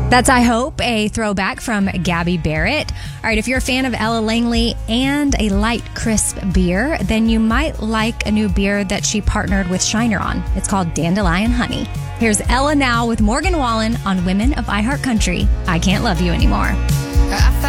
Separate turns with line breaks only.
That's I Hope, a throwback from Gabby Barrett. All right, if you're a fan of Ella Langley and a light, crisp beer, then you might like a new beer that she partnered with Shiner on. It's called Dandelion Honey. Here's Ella now with Morgan Wallen on Women of iHeartCountry. I Can't Love You Anymore.